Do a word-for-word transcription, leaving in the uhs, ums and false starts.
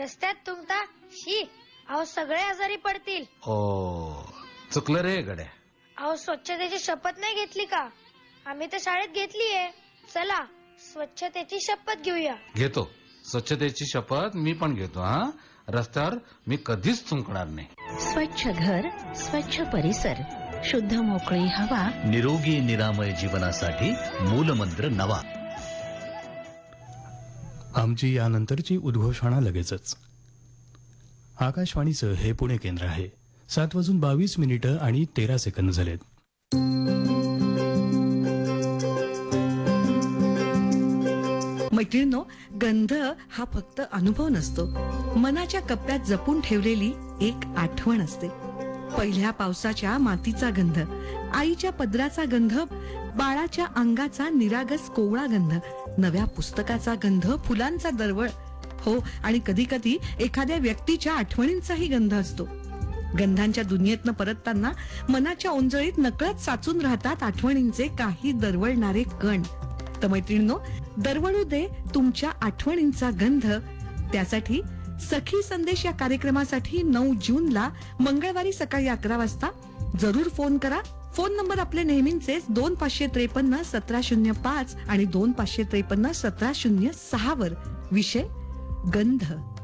रस्त्यात तुमता शी अहो सगळे आजारी पडतील. ओ चुकलं रे गड्या. अहो स्वच्छतेची शपथ नाही घेतली का? आम्ही तर शाळेत घेतलीये. चला स्वच्छतेची शपथ घेऊया. घेतो स्वच्छतेची शपथ मी पण घेतो. हा रस्त्यावर मी कधीच थुंकणार नाही. स्वच्छ घर, स्वच्छ परिसर, शुद्ध मोकळी हवा, निरोगी निरामय जीवनासाठी मूलमंत्र नवा. आमची यानंतरची उद्घोषणा लगेचच. आकाशवाणीचं हे पुणे केंद्र आहे. सात वाजून बावीस मिनिटं आणि तेरा सेकंद झालेत. मैत्रिणींनो, गंध हा फक्त अनुभव नसतो, मनाच्या कप्प्यात जपून ठेवलेली एक आठवण असते. पहिल्या पावसाच्या मातीचा गंध, आईच्या पदराचा गंध, बाळाच्या अंगाचा निरागस कोवळा गंध, नव्या पुस्तकाचा गंध, फुलांचा दरवळ, हो आणि कधी कधी एखाद्या व्यक्तीच्या आठवणींचाही गंध असतो. गंधांच्या दुनियेतनं परतताना मनाच्या ओंजळीत नकळत साचून राहतात आठवणींचे काही दरवळणारे कण. तर मैत्रिणींनो, दरवळू दे तुमच्या आठवणींचा गंध. त्यासाठी सखी संदेश या कार्यक्रमासाठी नऊ जूनला मंगळवारी सकाळी अकरा वाजता जरूर फोन करा. फोन नंबर आपले नेहमीचेच दोन पाचशे त्रेपन्न सतरा शून्य पाच आणि दोन पाचशे त्रेपन्न सतरा शून्य सहा वर. विषय गंध.